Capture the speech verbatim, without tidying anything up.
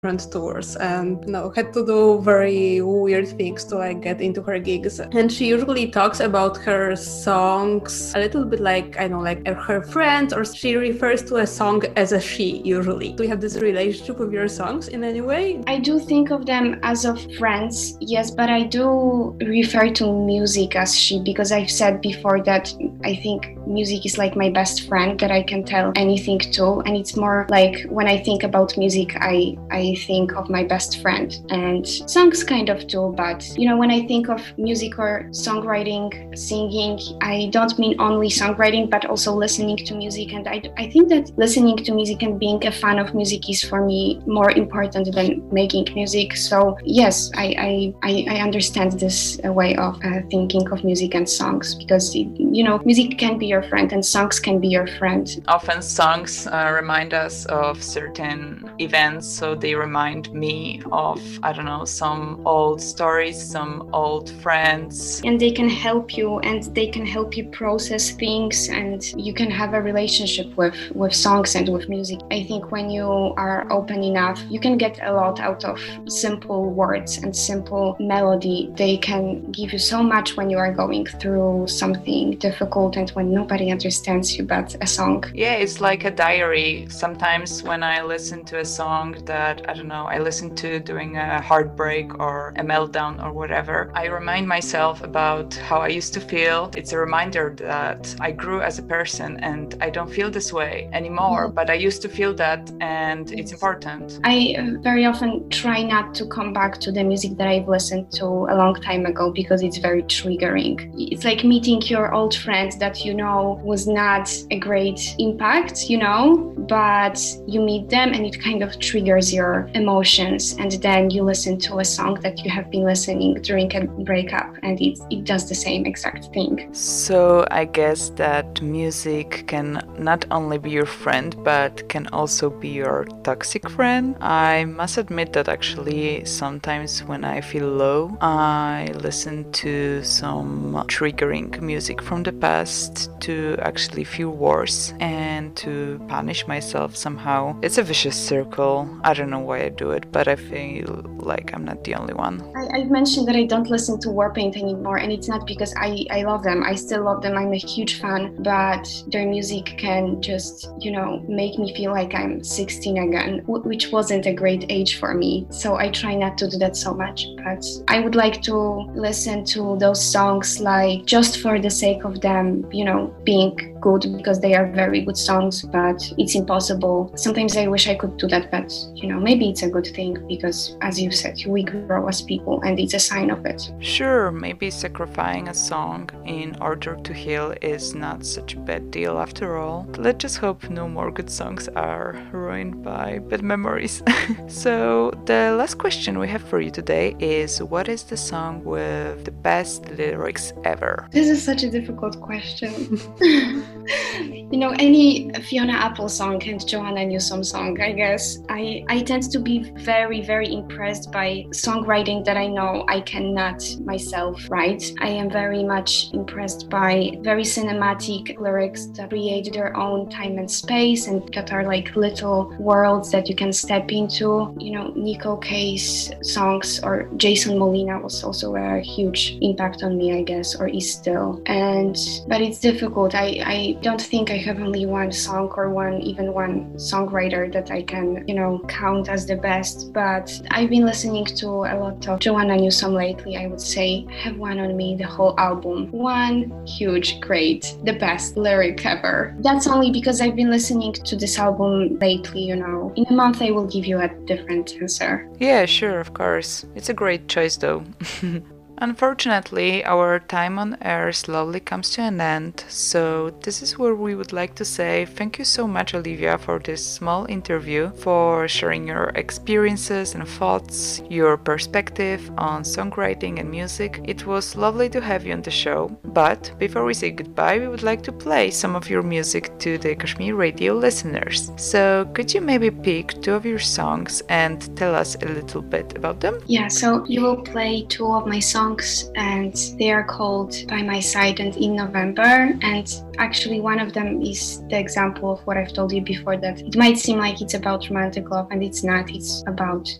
different tours and you know had to do very weird things to like get into her gigs. And she usually talks about her songs a little bit like I know like her friends, or she refers to a song as a she usually. Do you have this relationship with your songs in any way? I do think of them as of friends, yes, but I do refer to music as she, because I've said before that I think music is like my best friend that I can tell anything to, and it's more like when I think about music I I think of my best friend, and songs kind of too, but you know when I think of music or songwriting, singing, I don't mean only songwriting but also listening to music, and I, I think that listening to music and being a fan of music is for me more important than making music. So yes, I I, I understand this way of uh, thinking of music and songs, because it, you know music can be your friend and songs can be your friend. Often songs uh, remind us of certain events, so they remind me of, I don't know, some old stories, some old friends. And they can help you and they can help you process things, and you can have a relationship with, with songs and with music. I think when you are open enough, you can get a lot out of simple words and simple melody. They can give you so much when you are going through something difficult and when nobody understands you but a song. Yeah, it's like a diary. Sometimes when I listen to a song that, I don't know, I listen to during a heartbreak or a meltdown or whatever, I remind myself about how I used to feel. It's a reminder that I grew as a person and I don't feel this way anymore, but I used to feel that, and it's important. I very often try not to come back to the music that I've listened to a long time ago because it's very triggering. It's like meeting your old friend that you know was not a great impact, you know, but you meet them and it kind of triggers your emotions, and then you listen to a song that you have been listening during a breakup and it, it does the same exact thing. So I guess that music can not only be your friend but can also be your toxic friend. I must admit that actually sometimes when I feel low, I listen to some triggering music from the past to actually feel worse and to punish myself somehow. It's a vicious circle. I don't know why I do it, but I feel like I'm not the only one. I, I've mentioned that I don't listen to Warpaint anymore, and it's not because I, I love them. I still love them. I'm a huge fan, but their music can just, you know, make me feel like I'm sixteen again, w- which wasn't a great age for me. So I try not to do that so much, but I would like to listen to those songs like just for the sake of them, you know, being good, because they are very good songs, but it's impossible. Sometimes I wish I could do that, but you know, maybe it's a good thing because, as you said, we grow as people and it's a sign of it. Sure, maybe sacrificing a song in order to heal is not such a bad deal after all. Let's just hope no more good songs are ruined by bad memories. So the last question we have for you today is, what is the song with the best lyrics ever? This is such a difficult question. You know, any Fiona Apple song and Joanna Newsom song, I guess. I, I tend to be very, very impressed by songwriting that I know I cannot myself write. I am very much impressed by very cinematic lyrics that create their own time and space and that are like little worlds that you can step into. You know, Nico Case songs or Jason Molina was also a huge impact on me, I guess, or is still. And but it's difficult. I, I don't think I have only one song or one even one songwriter that I can, you know, count as the best. But I've been listening to a lot of Joanna Newsom lately. I would say Have One on Me, the whole album. One huge, great, the best lyric ever. That's only because I've been listening to this album lately, you know. In a month I will give you a different answer. Yeah, sure, of course. It's a great choice though. Unfortunately, our time on air slowly comes to an end, so this is where we would like to say thank you so much, Olivia, for this small interview, for sharing your experiences and thoughts, your perspective on songwriting and music. It was lovely to have you on the show, but before we say goodbye, we would like to play some of your music to the Kashmir Radio listeners. So could you maybe pick two of your songs and tell us a little bit about them? Yeah, so you will play two of my songs songs, and they are called By My Side and In November. And actually one of them is the example of what I've told you before, that it might seem like it's about romantic love, and it's not. It's about